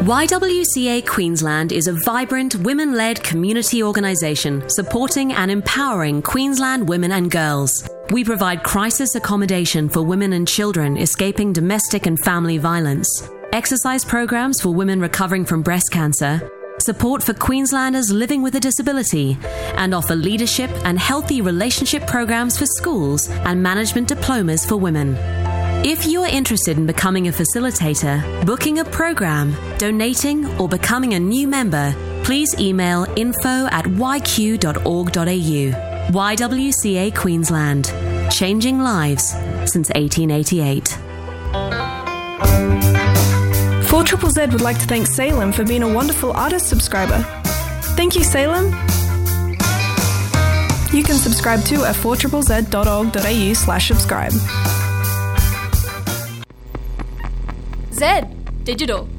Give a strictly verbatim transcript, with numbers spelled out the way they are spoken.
Y W C A Queensland is a vibrant, women-led community organisation supporting and empowering Queensland women and girls. We provide crisis accommodation for women and children escaping domestic and family violence, exercise programs for women recovering from breast cancer, support for Queenslanders living with a disability, and offer leadership and healthy relationship programs for schools and management diplomas for women. If you are interested in becoming a facilitator, booking a program, donating, or becoming a new member, please email info at y q dot org dot a u. Y W C A Queensland. Changing lives since eighteen eighty-eight. four Z Z Z would like to thank Salem for being a wonderful artist subscriber. Thank you, Salem. You can subscribe to at four Z Z Z dot org dot a u slash subscribe. Z Digital.